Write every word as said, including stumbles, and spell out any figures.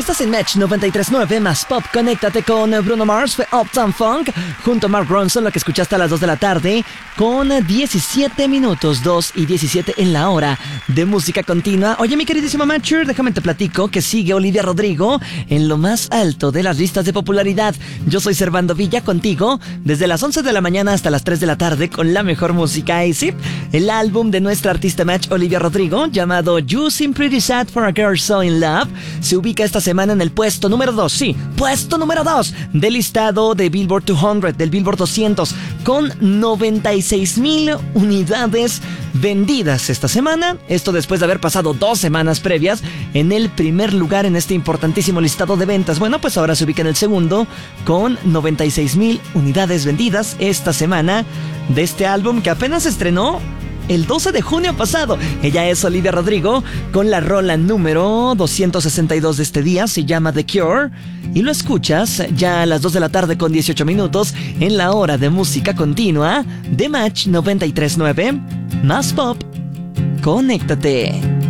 Estás en Match noventa y tres punto nueve más Pop. Conéctate con Bruno Mars, fue Uptown Funk, junto a Mark Ronson, lo que escuchaste a las dos de la tarde, con diecisiete minutos, dos y diecisiete en la hora de música continua. Oye, mi queridísimo Matcher, déjame te platico que sigue Olivia Rodrigo en lo más alto de las listas de popularidad. Yo soy Servando Villa, contigo desde las once de la mañana hasta las tres de la tarde con la mejor música. Y sí, el álbum de nuestra artista Match, Olivia Rodrigo, llamado You Seem Pretty Sad for a Girl So In Love, se ubica esta semana en el puesto número dos, sí, puesto número dos del listado de Billboard doscientos, del Billboard doscientos, con noventa y seis mil unidades vendidas esta semana. Esto después de haber pasado dos semanas previas en el primer lugar en este importantísimo listado de ventas. Bueno, pues ahora se ubica en el segundo con noventa y seis mil unidades vendidas esta semana de este álbum que apenas se estrenó el doce de junio pasado. Ella es Olivia Rodrigo con la rola número doscientos sesenta y dos de este día. Se llama The Cure y lo escuchas ya a las dos de la tarde con dieciocho minutos en la hora de música continua de Match noventa y tres punto nueve más Pop. Conéctate.